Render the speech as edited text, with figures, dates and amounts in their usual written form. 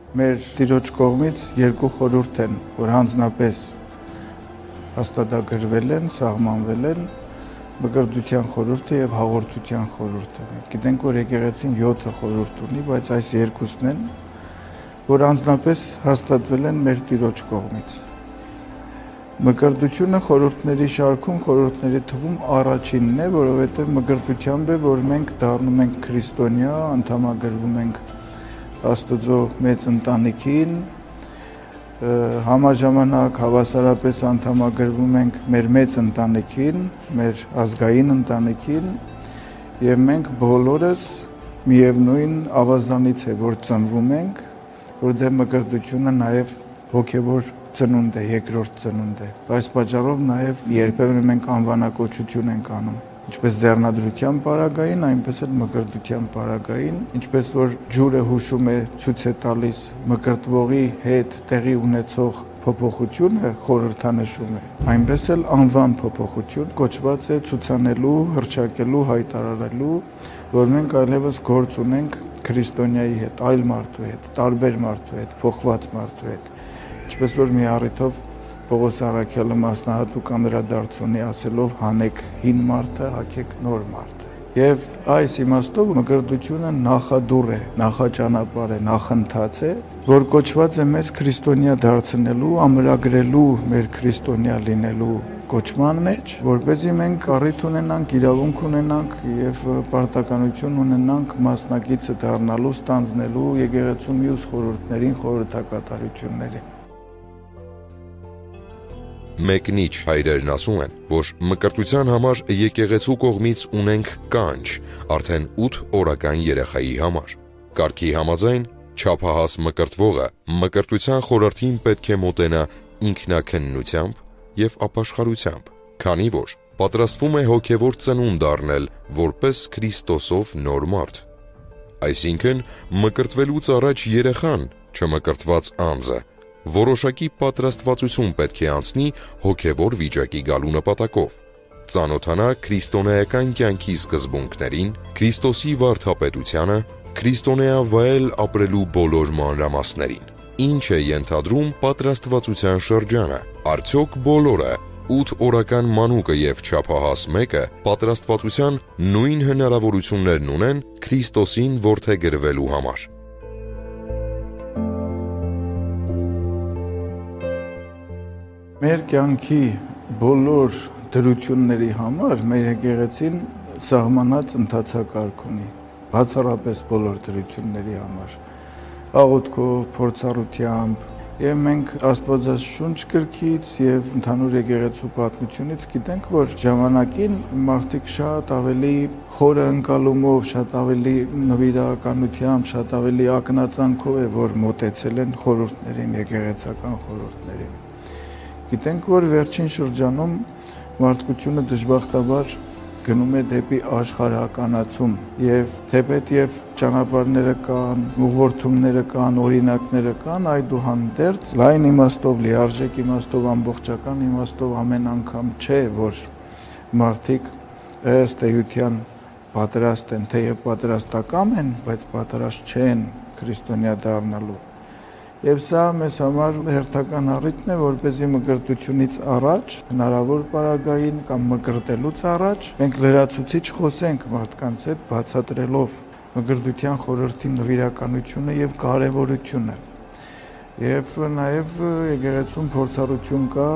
Մեր Տիրոջ կողմից երկու խորհուրդ են, որ հանձնապես հաստատագրվել են, սահմանվել են, մկրտության խորհուրդը եւ հաղորդության խորհուրդը։ Գիտենք, որ եկեղեցին 7 խորհուրդ ունի, բայց այս երկուսն են, որ անձնապես հաստատվել են մեր Տիրոջ կողմից։ Մկրտությունը խորհուրդների շարքում, խորհուրդների թվում առաջինն է, որովհետեւ մկրտությամբ է, որ մենք դառնում ենք քրիստոնյա, անդամագրվում ենք Աստծո մեծ ընտանիքին, համաժամանակ հավասարապես անդամագրվում ենք մեր մեծ ընտանիքին, մեր ազգային ընտանիքին, եւ մենք բոլորս միևնույն ավազանից է, որ ծնվում ենք, որտեղ մկրտությունը նաեւ հոգեվոր ծնունդ է, երկրորդ ծնունդ է։ Այս պատճառով նաեւ երբեմն մենք անվանակոչություն ենք անում, ինչպես ձեռնադրության պարագային, այնպես էլ մկրտության պարագային, ինչպես որ ջուրը հուշում է, ցույց է տալիս մկրտվողի հետ տեղի ունեցող փոփոխությունը խորհրդանշում է, այնպես էլ անվան փոփոխություն կոչված է ցուցանելու, հռչակելու, հայտարարելու, որ մենք այլևս գործ ունենք քրիստոնյայի հետ, այլ մարդու հետ, տարբեր մարդու հետ, փոխված մարդու հետ, ինչպես որ մի առիթով Պողոս Առաքյալը մասնահատուկ անդրադարձ ունի ասելով հանեք հին մարդը, հագեք նոր մարդը։ Եվ այս իմաստով մկրտությունը նախադուռ է, նախաճանապարհ է, նախընթաց է, որ կոչված է մեզ քրիստոնյա դարձնելու, ամրագրելու մեր քրիստոնյա լինելու կոչման մեջ, որպեսզի մենք առիթ ունենանք, իրավունք ունենանք եւ պարտականություն ունենանք մասնակիցը դառնալու, ստանձնելու եկեղեցու մյուս խորհուրդներին, խորհրդակատարություններին։ Մեկնիչ հայրերն ասում են, որ մկրտության համար եկեղեցու կողմից ունենք կանչ, արդեն 8 օրական երեխայի համար։ Կարգի համաձայն չափահաս մկրտվողը մկրտության խորհրդին պետք է մոտենա ինքնակննությամբ եւ ապաշխարությամբ, քանի որ պատրաստվում է հոգեվոր ծնունդ դառնել որպես Քրիստոսով նոր մարդ։ Այսինքն մկրտվելուց առաջ երեխան, չմկրտված անձը, որոշակի պատրաստվածություն պետք է անցնի հոգևոր վիճակի գալու նպատակով, ծանոթանա քրիստոնեական կյանքի սկզբունքներին, Քրիստոսի վարդապետությանը, քրիստոնեավայել ապրելու բոլոր մանրամասներին։ Ինչ է ենթադրում պատրաստվածության շրջանը, արդյոք բոլորը 8 օրական մանուկը եւ չափահաս մեկը պատրաստվածության նույն հնարավորություններն ունեն Քրիստոսին որդեգրվելու համար։ Մեր կյանքի բոլոր դրությունների համար մեր եկեղեցին սահմանած ընթացակարգ ունի, բացառապես բոլոր դրությունների համար, աղոթքով, փորձառությամբ, եւ մենք Աստվածաշունչ գրքից եւ ընդհանուր եկեղեցու պատմությունից գիտենք, որ ժամանակին մարդիկ շատ ավելի խորը ընկալումով, շատ ավելի նվիրականությամբ, շատ ավելի ակնածանքով է, որ մոտեցել են խորհուրդներին, եկեղեցական խորհուրդներին։ Գիտենք, որ վերջին շրջանում մարդկությունը դժբախտաբար գնում է դեպի աշխարհականացում եւ թեպետ եւ ճանապարհները կան, ուղղորդումները կան, օրինակները կան, այդուհանդերձ լայն իմաստով, լիարժեք իմաստով, ամբողջական իմաստով ամեն անգամ չէ, որ մարդիկ ըստ էության պատրաստ են, թեև պատրաստական են, բայց պատրաստ չեն քրիստոնյա դառնալու։ Եվ սա մեզ համար հերթական առիթն է, որպեսզի մկրտությունից առաջ, հնարավոր պարագային կամ մկրտելուց առաջ, մենք լրացուցիչ խոսենք մարդկանց հետ, բացատրելով մկրտության խորհրդի նվիրականությունը եւ կարեւորությունը։ Եվ նաեւ եկեղեցում փորձառություն կա